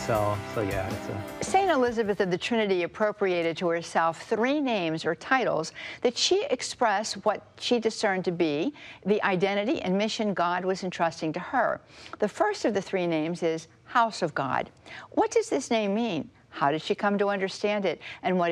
So yeah, it's a. Saint Elizabeth of the Trinity appropriated to herself 3 names or titles that she expressed what she discerned to be the identity and mission God was entrusting to her. The first of the 3 names is House of God. What does this name mean? How did she come to understand it? And what